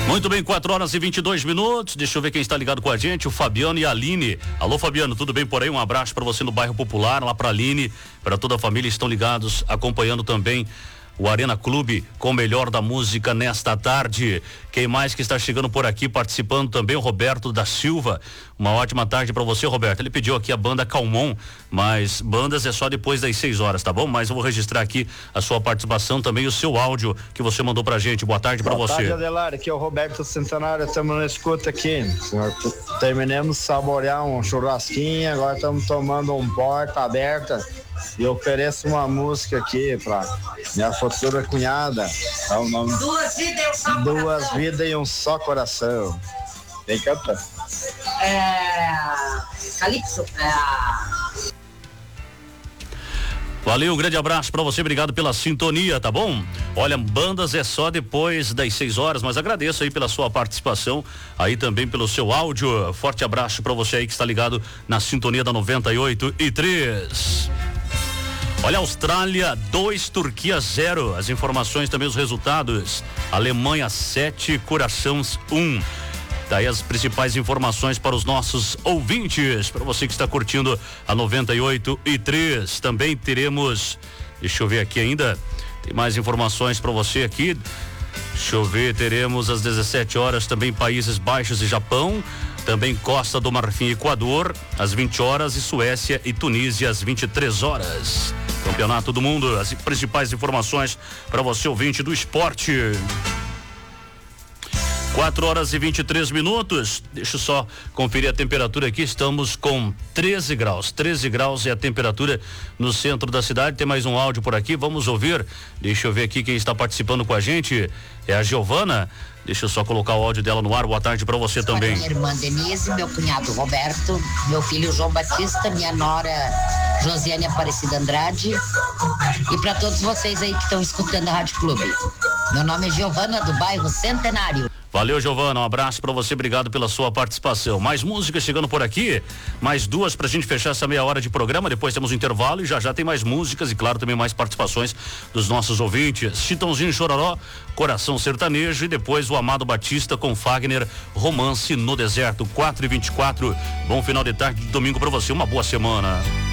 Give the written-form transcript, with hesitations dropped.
Muito bem, 4h22. Deixa eu ver quem está ligado com a gente, o Fabiano e a Aline. Alô, Fabiano, tudo bem por aí? Um abraço para você no bairro Popular, lá para a Aline, para toda a família, estão ligados, acompanhando também o Arena Clube com o melhor da música nesta tarde. Quem mais que está chegando por aqui, participando também, o Roberto da Silva. Uma ótima tarde para você, Roberto. Ele pediu aqui a banda Calmon, mas bandas é só depois das 6 horas, tá bom? Mas eu vou registrar aqui a sua participação também, o seu áudio que você mandou pra gente. Boa tarde para você. Boa tarde, Adelar. Aqui é o Roberto Centenário, estamos na escuta aqui. Terminamos de saborear um churrasquinho, agora estamos tomando um porta aberta. E eu ofereço uma música aqui pra minha futura cunhada. É o nome. Duas vidas e um só coração. Quem canta? Calypso. Valeu, um grande abraço pra você, obrigado pela sintonia, tá bom? Olha, bandas é só depois das 6 horas, mas agradeço aí pela sua participação, aí também pelo seu áudio. Forte abraço pra você aí que está ligado na sintonia da 98.3. Olha, Austrália 2, Turquia 0. As informações também, os resultados. Alemanha 7, Corações 1. Daí as principais informações para os nossos ouvintes, para você que está curtindo a 98.3. Também teremos, deixa eu ver aqui ainda, tem mais informações para você aqui. Deixa eu ver, teremos às 17 horas também Países Baixos e Japão, também Costa do Marfim e Equador, às 20 horas, e Suécia e Tunísia às 23 horas. Campeonato do Mundo, as principais informações para você, ouvinte do esporte. 4h23. Deixa eu só conferir a temperatura aqui. Estamos com 13 graus. 13 graus é a temperatura no centro da cidade. Tem mais um áudio por aqui. Vamos ouvir. Deixa eu ver aqui quem está participando com a gente. É a Giovana. Deixa eu só colocar o áudio dela no ar. Boa tarde para você também. Minha irmã Denise, meu cunhado Roberto, meu filho João Batista, minha nora Josiane Aparecida Andrade, e para todos vocês aí que estão escutando a Rádio Clube. Meu nome é Giovana, do bairro Centenário. Valeu, Giovana, um abraço pra você, obrigado pela sua participação. Mais músicas chegando por aqui, mais duas pra gente fechar essa meia hora de programa, depois temos um intervalo e já tem mais músicas e claro também mais participações dos nossos ouvintes. Chitãozinho Chororó, Coração Sertanejo, e depois o Amado Batista com Fagner, Romance no Deserto. 4h24, bom final de tarde de domingo pra você, uma boa semana.